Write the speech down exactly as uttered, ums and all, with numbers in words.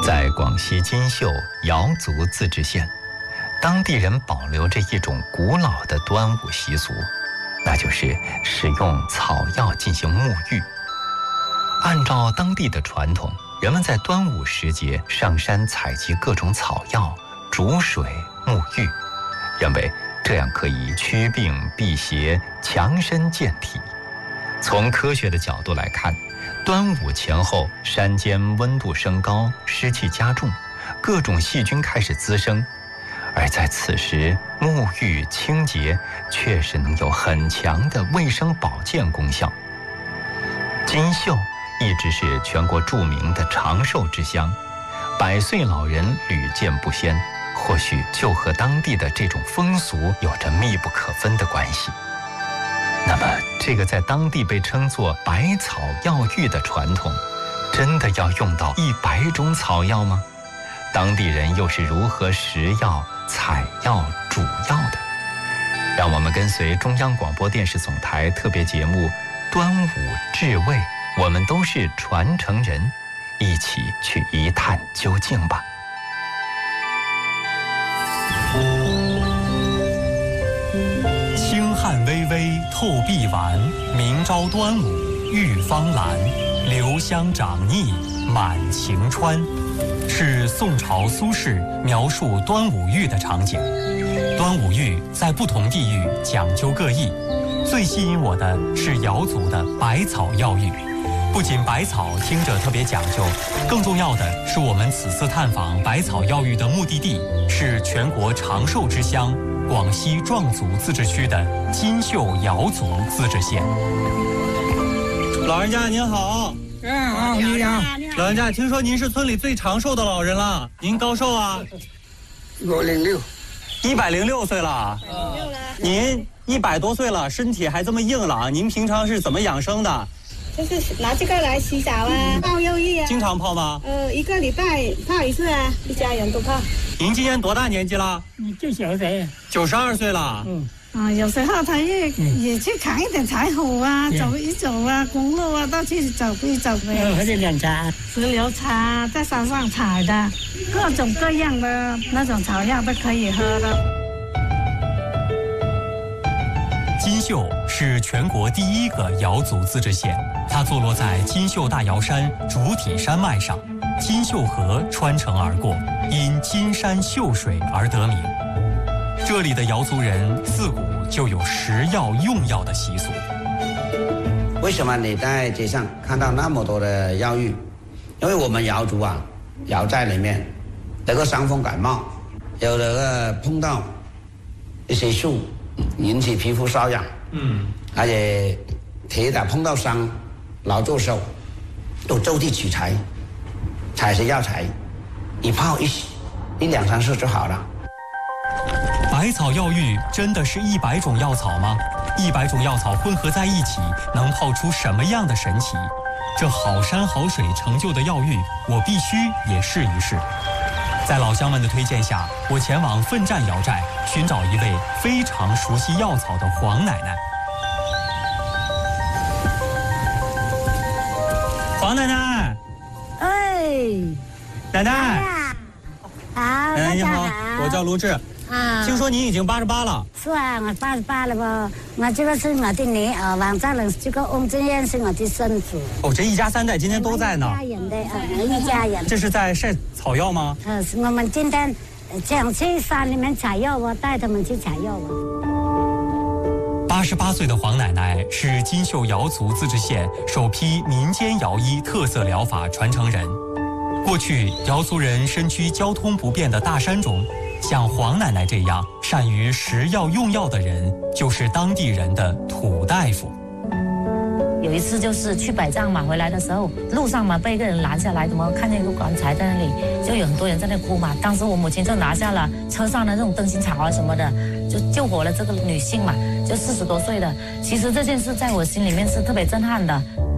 在广西金秀瑶族自治县，当地人保留着一种古老的端午习俗，那就是使用草药进行沐浴。按照当地的传统，人们在端午时节上山采集各种草药，煮水沐浴，认为这样可以驱病辟邪、强身健体。从科学的角度来看，端午前后山间温度升高，湿气加重，各种细菌开始滋生，而在此时沐浴清洁确实能有很强的卫生保健功效。金秀一直是全国著名的长寿之乡，百岁老人屡见不鲜，或许就和当地的这种风俗有着密不可分的关系。那么这个在当地被称作百草药浴的传统，真的要用到一百种草药吗？当地人又是如何食药、采药、煮药的？让我们跟随中央广播电视总台特别节目《端午至味》，我们都是传承人，一起去一探究竟吧。 清汉微微透碧丸，明朝端午浴芳兰。留香长腻满晴川，是宋朝苏轼描述端午浴的场景。端午浴在不同地域讲究各异，最吸引我的是瑶族的百草药浴。不仅百草听着特别讲究，更重要的是我们此次探访百草药浴的目的地是全国长寿之乡广西壮族自治区的金秀瑶族自治县。 老人家您好。 嗯，好，你好。 老人家，听说您是村里最长寿的老人了，您高寿啊？ 我零六， 一百零六岁了。 嗯， 您一百多岁了，身体还这么硬朗，您平常是怎么养生的？ 就是拿这个来洗澡啊，泡药浴啊。 经常泡吗？ 呃，一个礼拜泡一次啊，一家人都泡。 您今年多大年纪了？ 你就小岁。 九十二岁了。 嗯。 啊，有时候他也、嗯、也去砍一点柴火啊，走一走啊，公路啊，都去走一走呗。 嗯，喝点凉茶， 石榴茶，在山上采的，各种各样的那种草药都可以喝的。 金秀是全国第一个瑶族自治县，它坐落在金秀大瑶山主体山脉上，金秀河穿城而过，因金山秀水而得名。这里的瑶族人自古就有食药用药的习俗。 为什么你在街上看到那么多的药浴？因为我们瑶族啊，瑶寨里面有个伤风感冒，有的个碰到一些树引起皮肤瘙痒，嗯，而且铁打碰到伤，劳作手，都就地取材，采些药材，一泡一洗，一两三次就好了。 百草药浴真的是一百种药草吗？一百种药草混合在一起，能泡出什么样的神奇？这好山好水成就的药浴，我必须也试一试。在老乡们的推荐下，我前往奋战瑶寨，寻找一位非常熟悉药草的黄奶奶。 黄奶奶， 哎， 奶奶， 好， 奶奶你好，我叫卢志。 啊， 听说您已经八十八了。 是啊，我八十八了吧？我这个是我的女儿，王家人，这个翁志燕是我的孙子。 哦，这一家三代今天都在呢。 一家人的，呃，一家人。 这是在晒草药吗？ 呃，是我们今天想去山里面采药，我带他们去采药啊。 八十八岁的黄奶奶是金秀瑶族自治县首批民间瑶医特色疗法传承人。过去，瑶族人身居交通不便的大山中，像黄奶奶这样善于食药用药的人，就是当地人的土大夫。 有一次就是去百丈嘛，回来的时候路上嘛被一个人拦下来，怎么看见一个棺材在那里，就有很多人在那哭嘛。当时我母亲就拿下了车上的那种灯芯草啊什么的，就救活了这个女性嘛，就四十多岁的。其实这件事在我心里面是特别震撼的。